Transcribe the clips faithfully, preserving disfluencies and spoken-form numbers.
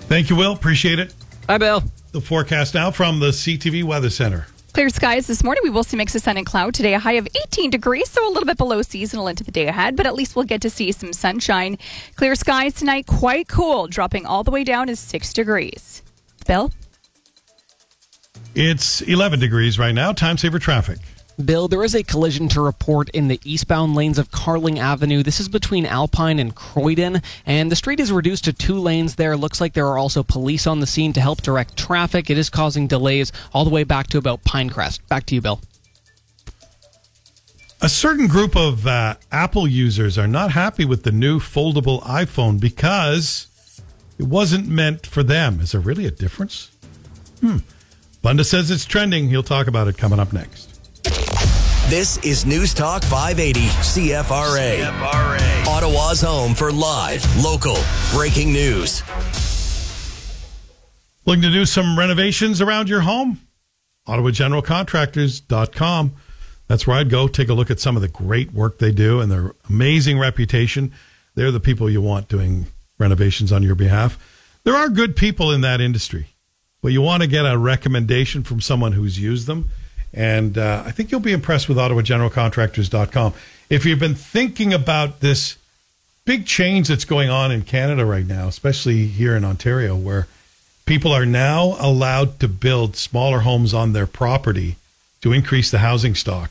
Thank you, Will. Appreciate it. Hi, Bill. The forecast now from the C T V Weather Center. Clear skies this morning. We will see mix of sun and cloud today. A high of eighteen degrees, so a little bit below seasonal into the day ahead, but at least we'll get to see some sunshine. Clear skies tonight, quite cool, dropping all the way down to six degrees. Bill? It's eleven degrees right now. Time saver traffic. Bill, there is a collision to report in the eastbound lanes of Carling Avenue. This is between Alpine and Croydon, and the street is reduced to two lanes there. Looks like there are also police on the scene to help direct traffic. It is causing delays all the way back to about Pinecrest. Back to you, Bill. A certain group of uh, Apple users are not happy with the new foldable iPhone because it wasn't meant for them. Is there really a difference? Hmm. Bunda says it's trending. He'll talk about it coming up next. This is News Talk five eighty C F R A. C F R A. Ottawa's home for live, local, breaking news. Looking to do some renovations around your home? Ottawa General Contractors dot com. That's where I'd go. Take a look at some of the great work they do and their amazing reputation. They're the people you want doing renovations on your behalf. There are good people in that industry, but you want to get a recommendation from someone who's used them. And uh, I think you'll be impressed with Ottawa General Contractors dot com. If you've been thinking about this big change that's going on in Canada right now, especially here in Ontario, where people are now allowed to build smaller homes on their property to increase the housing stock.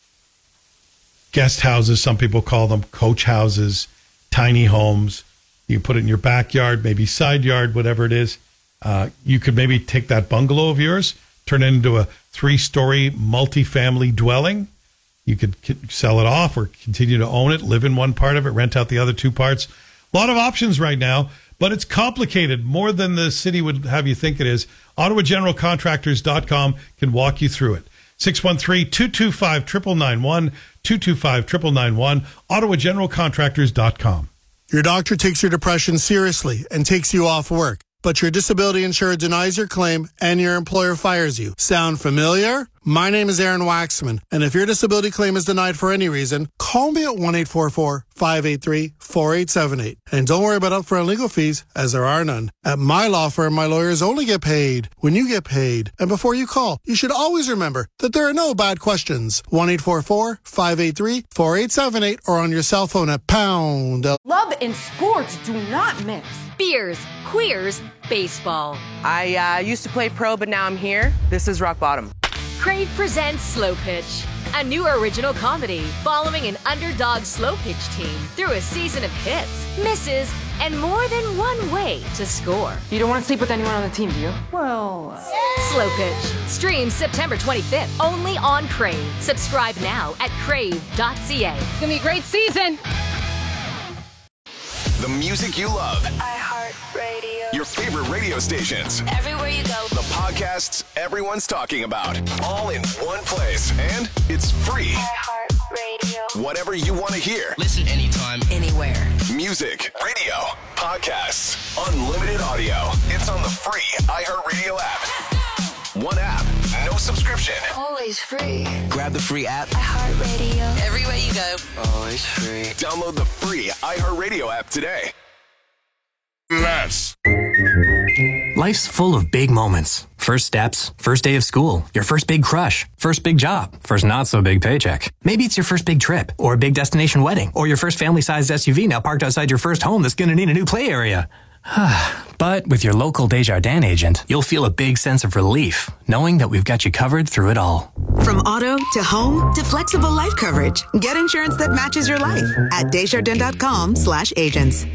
Guest houses, some people call them, coach houses, tiny homes. You can put it in your backyard, maybe side yard, whatever it is. Uh, you could maybe take that bungalow of yours, turn it into a three-story multifamily dwelling. You could sell it off or continue to own it, live in one part of it, rent out the other two parts. A lot of options right now, but it's complicated, more than the city would have you think it is. Ottawa General Contractors dot com can walk you through it. six one three, two two five, nine nine nine one, two two five, nine nine nine one, Ottawa General Contractors dot com. Your doctor takes your depression seriously and takes you off work, but your disability insurer denies your claim and your employer fires you. Sound familiar? My name is Aaron Waxman, and if your disability claim is denied for any reason, call me at one eight four four, five eight three, four eight seven eight. And don't worry about upfront legal fees, as there are none. At my law firm, my lawyers only get paid when you get paid. And before you call, you should always remember that there are no bad questions. one eight four four, five eight three, four eight seven eight or on your cell phone at pound. Love and sports do not mix. Beers, queers, baseball. I uh, used to play pro, but now I'm here. This is rock bottom. Crave presents Slow Pitch, a new original comedy following an underdog slow pitch team through a season of hits, misses, and more than one way to score. You don't want to sleep with anyone on the team, do you? Well... Uh... Slow Pitch. Streams September twenty-fifth, only on Crave. Subscribe now at crave dot c a. It's going to be a great season. The music you love. iHeartRadio. Your favorite radio stations. Everywhere you go. The podcasts everyone's talking about. All in one place. And it's free. iHeartRadio. Whatever you want to hear. Listen anytime. Anywhere. Music, radio, podcasts, unlimited audio. It's on the free iHeartRadio app. One app, no subscription. Always free. Grab the free app. iHeartRadio. Everywhere you go. Always free. Download the free iHeartRadio app today. Less. Life's full of big moments. First steps, first day of school, your first big crush, first big job, first not so big paycheck. Maybe it's your first big trip, or a big destination wedding, or your first family-sized S U V now parked outside your first home that's going to need a new play area. But with your local Desjardins agent, you'll feel a big sense of relief, knowing that we've got you covered through it all. From auto to home to flexible life coverage, get insurance that matches your life at Desjardins dot com slash agents.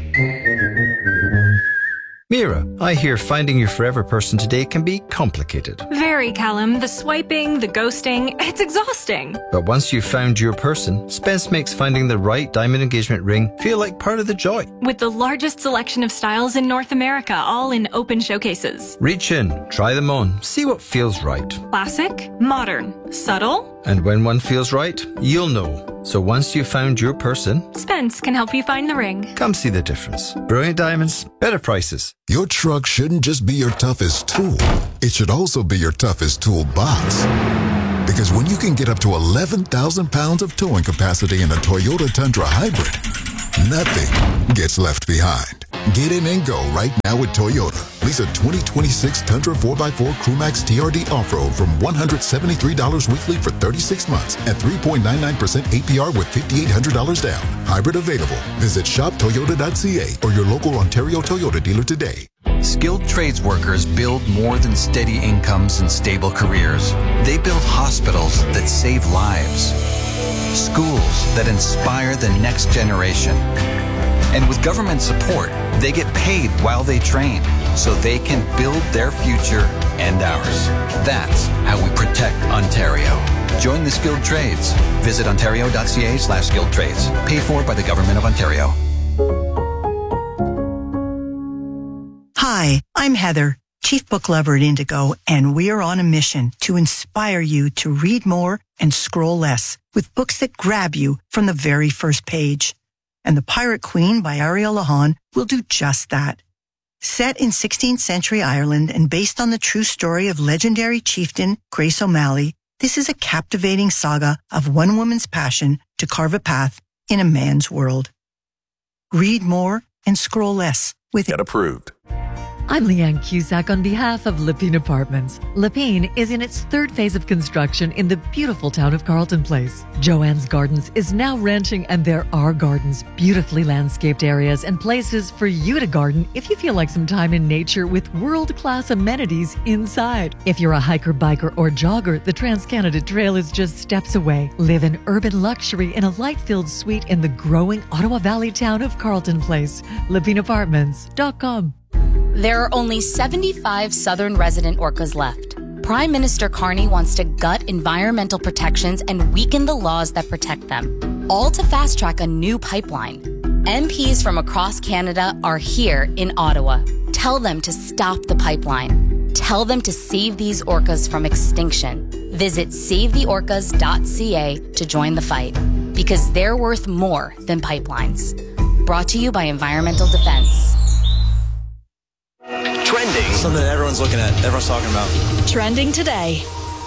Mira, I hear finding your forever person today can be complicated. Very, Callum. The swiping, the ghosting, it's exhausting. But once you've found your person, Spence makes finding the right diamond engagement ring feel like part of the joy. With the largest selection of styles in North America, all in open showcases. Reach in, try them on, see what feels right. Classic, modern, subtle. And when one feels right, you'll know. So once you've found your person, Spence can help you find the ring. Come see the difference. Brilliant Diamonds, better prices. Your truck shouldn't just be your toughest tool. It should also be your toughest toolbox. Because when you can get up to eleven thousand pounds of towing capacity in a Toyota Tundra Hybrid, nothing gets left behind. Get in and go right now with Toyota. Lease a twenty twenty-six Tundra four by four Crewmax T R D Off-Road from one hundred seventy-three dollars weekly for thirty-six months at three point nine nine percent A P R with five thousand eight hundred dollars down. Hybrid available. Visit shop toyota dot c a or your local Ontario Toyota dealer today. Skilled trades workers build more than steady incomes and stable careers. They build hospitals that save lives, schools that inspire the next generation. And with government support, they get paid while they train, so they can build their future and ours. That's how we protect Ontario. Join the skilled trades. Visit ontario dot c a slash skilled trades. Paid for by the Government of Ontario. Hi, I'm Heather, Chief Book Lover at Indigo, and we are on a mission to inspire you to read more and scroll less with books that grab you from the very first page. And The Pirate Queen by Ariel Lahan will do just that. Set in sixteenth century Ireland and based on the true story of legendary chieftain Grace O'Malley, this is a captivating saga of one woman's passion to carve a path in a man's world. Read more and scroll less with Get approved. I'm Leanne Cusack on behalf of Lepine Apartments. Lepine is in its third phase of construction in the beautiful town of Carlton Place. Joanne's Gardens is now renting, and there are gardens, beautifully landscaped areas, and places for you to garden if you feel like some time in nature with world-class amenities inside. If you're a hiker, biker, or jogger, the Trans-Canada Trail is just steps away. Live in urban luxury in a light-filled suite in the growing Ottawa Valley town of Carlton Place. lepine apartments dot com. There are only seventy-five southern resident orcas left. Prime Minister Carney wants to gut environmental protections and weaken the laws that protect them, all to fast-track a new pipeline. M Ps from across Canada are here in Ottawa. Tell them to stop the pipeline. Tell them to save these orcas from extinction. Visit save the orcas dot c a to join the fight, because they're worth more than pipelines. Brought to you by Environmental Defense. Trending. Something that everyone's looking at, everyone's talking about. Trending today.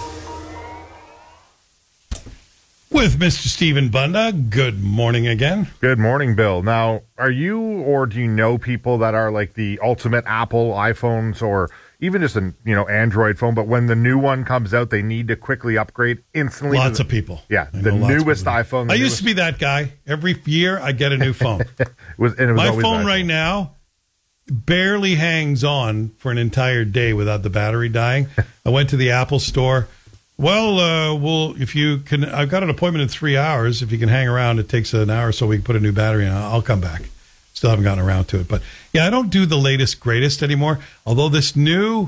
With Mister Stephen Bunda. Good morning again. Good morning, Bill. Now, are you or do you know people that are like the ultimate Apple iPhones or even just an you know Android phone, but when the new one comes out, they need to quickly upgrade instantly? Lots the, of people. Yeah, I the newest of iPhone. The I newest, used to be that guy. Every year, I get a new phone. it was, and it was My always phone iPhone. right now barely hangs on for an entire day without the battery dying. I went to the Apple store. Well, uh, well, if you can, I've got an appointment in three hours. If you can hang around, it takes an hour so we can put a new battery in. I'll come back. Still haven't gotten around to it. But yeah, I don't do the latest, greatest anymore. Although this new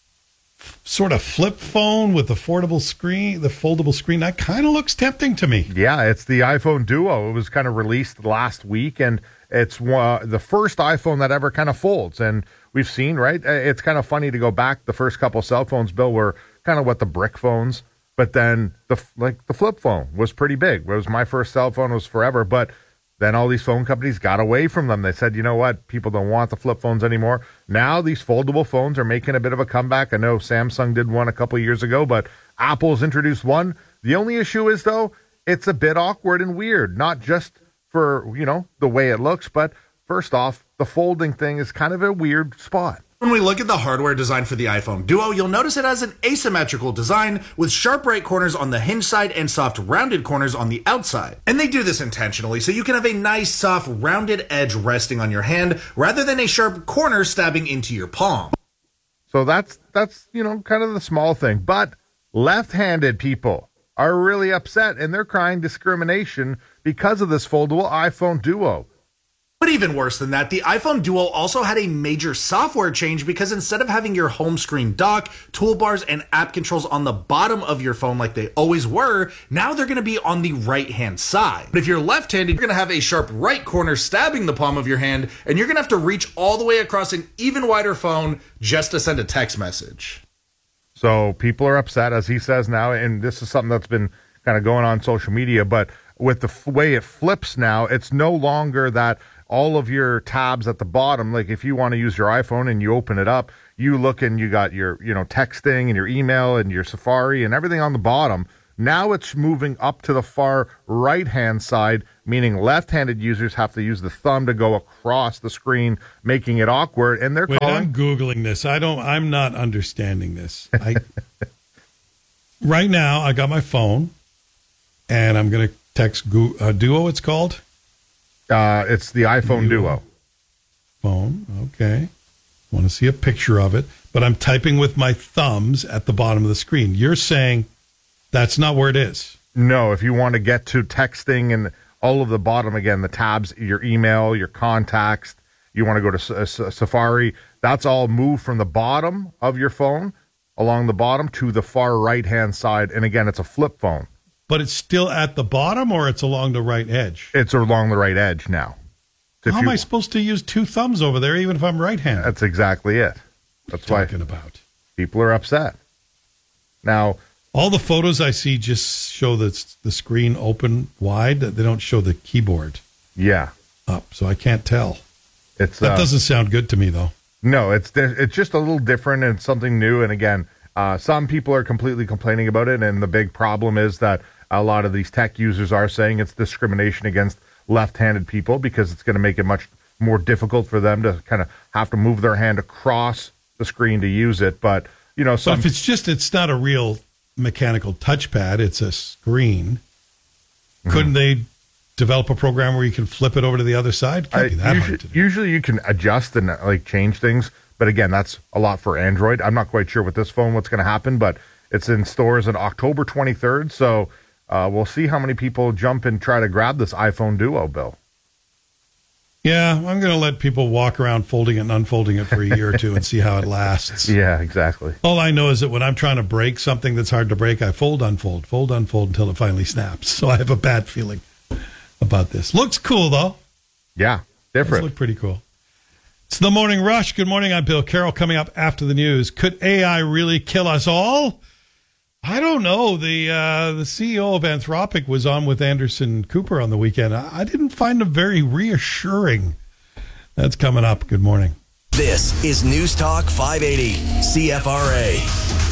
f- sort of flip phone with the foldable screen, the foldable screen, that kind of looks tempting to me. Yeah, it's the iPhone Duo. It was kind of released last week, and it's uh, the first iPhone that ever kind of folds. And we've seen, right? It's kind of funny to go back. The first couple cell phones, Bill, were kind of what the brick phones, but then the like the flip phone was pretty big. It was my first cell phone, it was forever, but then all these phone companies got away from them. They said, you know what, people don't want the flip phones anymore. Now these foldable phones are making a bit of a comeback. I know Samsung did one a couple of years ago, but Apple's introduced one. The only issue is, though, it's a bit awkward and weird, not just for, you know, the way it looks, but first off, the folding thing is kind of a weird spot. When we look at the hardware design for the iPhone Duo, you'll notice it has an asymmetrical design with sharp right corners on the hinge side and soft rounded corners on the outside. And they do this intentionally so you can have a nice soft rounded edge resting on your hand rather than a sharp corner stabbing into your palm. So that's, that's you know, kind of the small thing. But left-handed people are really upset and they're crying discrimination because of this foldable iPhone Duo. But even worse than that, the iPhone Duo also had a major software change because instead of having your home screen dock, toolbars, and app controls on the bottom of your phone like they always were, now they're going to be on the right-hand side. But if you're left-handed, you're going to have a sharp right corner stabbing the palm of your hand, and you're going to have to reach all the way across an even wider phone just to send a text message. So people are upset, as he says now, and this is something that's been kind of going on social media, but with the f- way it flips now, it's no longer that all of your tabs at the bottom, like if you want to use your iPhone and you open it up, you look and you got your, you know, texting and your email and your Safari and everything on the bottom. Now it's moving up to the far right-hand side, meaning left-handed users have to use the thumb to go across the screen, making it awkward. And they're Wait, calling. I'm Googling this. I don't, I'm not understanding this. I, right now, I got my phone, and I'm going to text Gu- uh, Duo, it's called? Uh, it's the iPhone Duo. Phone, okay. Want to see a picture of it, but I'm typing with my thumbs at the bottom of the screen. You're saying that's not where it is. No, if you want to get to texting and all of the bottom, again, the tabs, your email, your contacts, you want to go to S- Safari, that's all moved from the bottom of your phone along the bottom to the far right-hand side. And again, it's a flip phone. But it's still at the bottom, or it's along the right edge? It's along the right edge now. So How you, am I supposed to use two thumbs over there, even if I'm right-handed? That's exactly it. That's what why I'm talking about. People are upset. Now, all the photos I see just show the, the screen open wide. They don't show the keyboard. Yeah. Up, so I can't tell. It's That uh, doesn't sound good to me, though. No, it's it's just a little different and something new. And again, uh, some people are completely complaining about it. And the big problem is that a lot of these tech users are saying it's discrimination against left-handed people because it's going to make it much more difficult for them to kind of have to move their hand across the screen to use it. But, you know, So some, if it's just, it's not a real mechanical touchpad, it's a screen, mm-hmm. couldn't they develop a program where you can flip it over to the other side? Can't I, be that usually, hard to do. usually you can adjust and like change things. But again, that's a lot for Android. I'm not quite sure with this phone what's going to happen, but it's in stores on October twenty-third. So uh, we'll see how many people jump and try to grab this iPhone Duo, Bill. Yeah, I'm going to let people walk around folding it and unfolding it for a year or two and see how it lasts. Yeah, exactly. All I know is that when I'm trying to break something that's hard to break, I fold, unfold, fold, unfold until it finally snaps. So I have a bad feeling about this. Looks cool, though. Yeah, different. Does look pretty cool. It's the Morning Rush. Good morning. I'm Bill Carroll. Coming up after the news. Could A I really kill us all? I don't know. The uh, the C E O of Anthropic was on with Anderson Cooper on the weekend. I, I didn't find him very reassuring. That's coming up. Good morning. This is News Talk five eighty C F R A.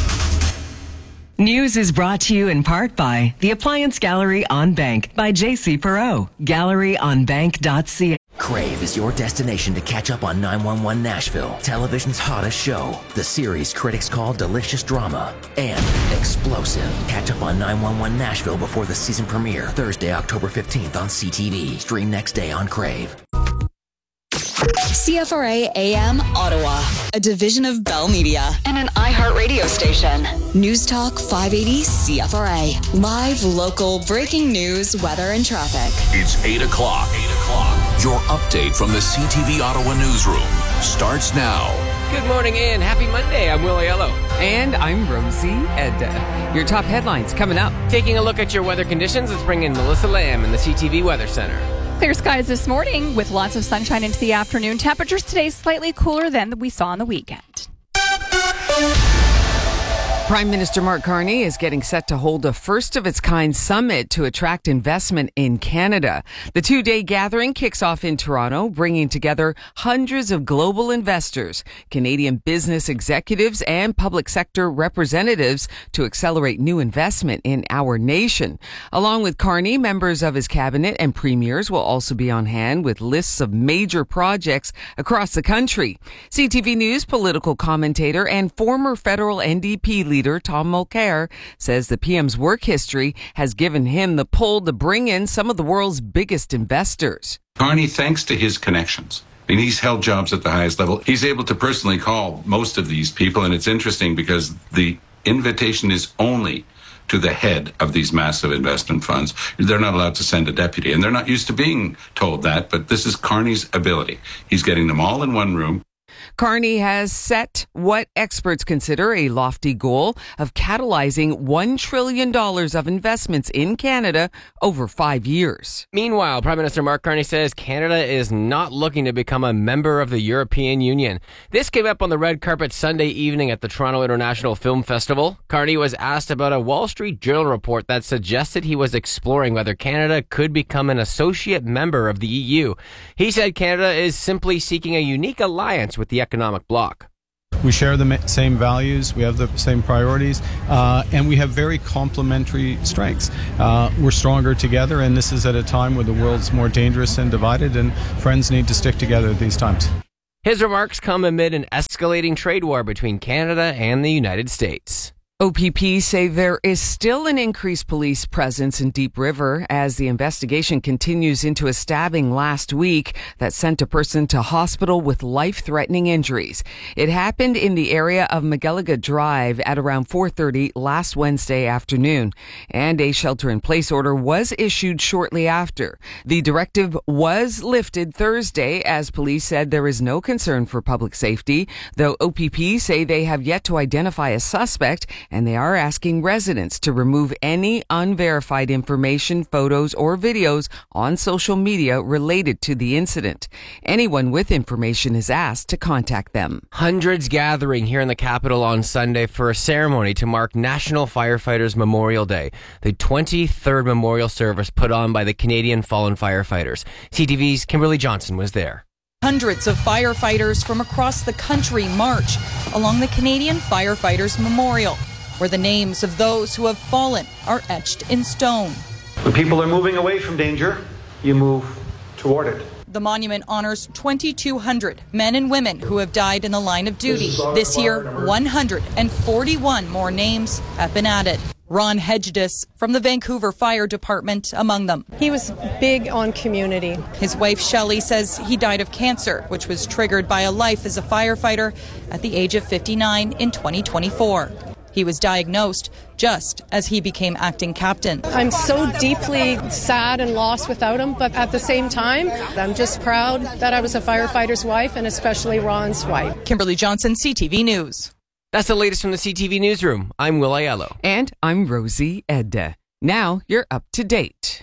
News is brought to you in part by the Appliance Gallery on Bank by J C Perot. Gallery on bank dot c a. Crave is your destination to catch up on nine one one Nashville, television's hottest show. The series critics call delicious drama and explosive. Catch up on nine one one Nashville before the season premiere, Thursday, October fifteenth on C T V. Stream next day on Crave. C F R A A M Ottawa, a division of Bell Media and an iHeartRadio station. News Talk five eighty C F R A. Live, local, breaking news, weather, and traffic. It's eight o'clock. eight o'clock. Your update from the C T V Ottawa newsroom starts now. Good morning and happy Monday. I'm Will Yellow. And I'm Rosie Edda. Your top headlines coming up. Taking a look at your weather conditions, let's bring in Melissa Lamb in the C T V Weather Center. Clear skies this morning with lots of sunshine into the afternoon. Temperatures today slightly cooler than we saw on the weekend. Prime Minister Mark Carney is getting set to hold a first-of-its-kind summit to attract investment in Canada. The two-day gathering kicks off in Toronto, bringing together hundreds of global investors, Canadian business executives, and public sector representatives to accelerate new investment in our nation. Along with Carney, members of his cabinet and premiers will also be on hand with lists of major projects across the country. C T V News political commentator and former federal N D P leader Leader Tom Mulcair says the P M's work history has given him the pull to bring in some of the world's biggest investors. Carney, thanks to his connections, I mean, he's held jobs at the highest level. He's able to personally call most of these people, and it's interesting because the invitation is only to the head of these massive investment funds. They're not allowed to send a deputy, and they're not used to being told that, but this is Carney's ability. He's getting them all in one room. Carney has set what experts consider a lofty goal of catalyzing one trillion dollars of investments in Canada over five years. Meanwhile, Prime Minister Mark Carney says Canada is not looking to become a member of the European Union. This came up on the red carpet Sunday evening at the Toronto International Film Festival. Carney was asked about a Wall Street Journal report that suggested he was exploring whether Canada could become an associate member of the E U. He said Canada is simply seeking a unique alliance with the economic bloc. We share the ma- same values, we have the same priorities, uh, and we have very complementary strengths. Uh, we're stronger together, and this is at a time where the world's more dangerous and divided, and friends need to stick together at these times. His remarks come amid an escalating trade war between Canada and the United States. O P P say there is still an increased police presence in Deep River as the investigation continues into a stabbing last week that sent a person to hospital with life-threatening injuries. It happened in the area of McGilliga Drive at around four thirty last Wednesday afternoon, and a shelter-in-place order was issued shortly after. The directive was lifted Thursday as police said there is no concern for public safety, though O P P say they have yet to identify a suspect, and they are asking residents to remove any unverified information, photos, or videos on social media related to the incident. Anyone with information is asked to contact them. Hundreds gathering here in the capital on Sunday for a ceremony to mark National Firefighters Memorial Day, the twenty-third memorial service put on by the Canadian Fallen Firefighters. C T V's Kimberly Johnson was there. Hundreds of firefighters from across the country march along the Canadian Firefighters Memorial, where the names of those who have fallen are etched in stone. When people are moving away from danger, you move toward it. The monument honors twenty-two hundred men and women who have died in the line of duty. This year, one hundred forty-one more names have been added. Ron Hedges from the Vancouver Fire Department among them. He was big on community. His wife Shelley says he died of cancer, which was triggered by a life as a firefighter at the age of fifty-nine in twenty twenty-four. He was diagnosed just as he became acting captain. I'm so deeply sad and lost without him, but at the same time, I'm just proud that I was a firefighter's wife, and especially Ron's wife. Kimberly Johnson, C T V News. That's the latest from the C T V Newsroom. I'm Will Aiello. And I'm Rosie Edda. Now you're up to date.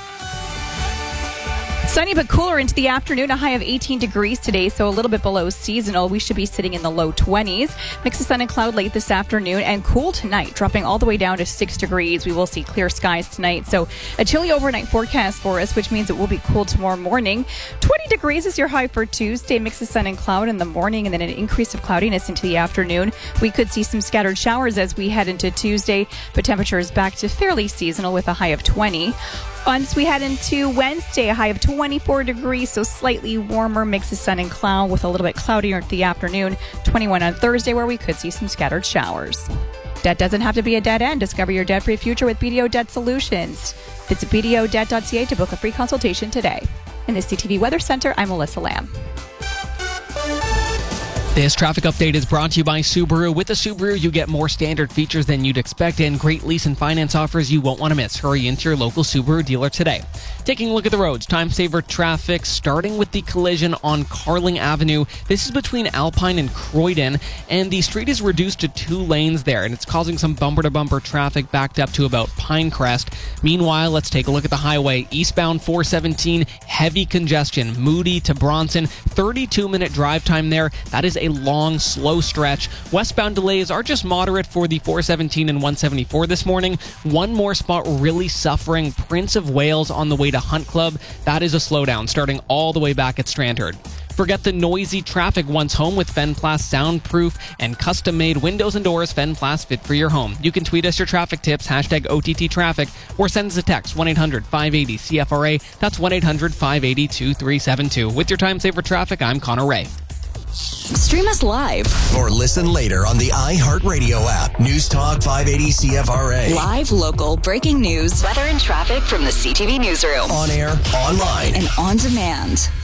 Sunny but cooler into the afternoon, a high of eighteen degrees today, so a little bit below seasonal. We should be sitting in the low twenties. Mix of sun and cloud late this afternoon, and cool tonight, dropping all the way down to six degrees. We will see clear skies tonight, so a chilly overnight forecast for us, which means it will be cool tomorrow morning. twenty degrees is your high for Tuesday. Mix of sun and cloud in the morning, and then an increase of cloudiness into the afternoon. We could see some scattered showers as we head into Tuesday, but temperature is back to fairly seasonal with a high of twenty. Once we head into Wednesday, a high of twenty-four degrees, so slightly warmer, mix of sun and cloud with a little bit cloudier into the afternoon. twenty-one on Thursday, where we could see some scattered showers. Debt doesn't have to be a dead end. Discover your debt-free future with B D O Debt Solutions. Visit b d o debt dot c a to book a free consultation today. In the C T V Weather Center, I'm Melissa Lamb. This traffic update is brought to you by Subaru. With a Subaru, you get more standard features than you'd expect and great lease and finance offers you won't want to miss. Hurry into your local Subaru dealer today. Taking a look at the roads, time saver traffic, starting with the collision on Carling Avenue. This is between Alpine and Croydon, and the street is reduced to two lanes there, and it's causing some bumper-to-bumper traffic backed up to about Pinecrest. Meanwhile, let's take a look at the highway. Eastbound four seventeen, heavy congestion. Moody to Bronson, thirty-two minute drive time there. That is a long, slow stretch. Westbound delays are just moderate for the four seventeen and one seventy-four this morning. One more spot really suffering, Prince of Wales on the way to Hunt Club. That is a slowdown, starting all the way back at Strandherd. Forget the noisy traffic once home with Fenplast soundproof and custom-made windows and doors. Fenplast fit for your home. You can tweet us your traffic tips, hashtag O T T traffic, or send us a text, one eight hundred five eight zero C F R A. That's one eight hundred five eight zero two three seven two. With your time saver traffic, I'm Connor Ray. Stream us live or listen later on the iHeartRadio app. News Talk five eighty C F R A. Live, local, breaking news, weather and traffic from the C T V Newsroom. On air, online, and on demand.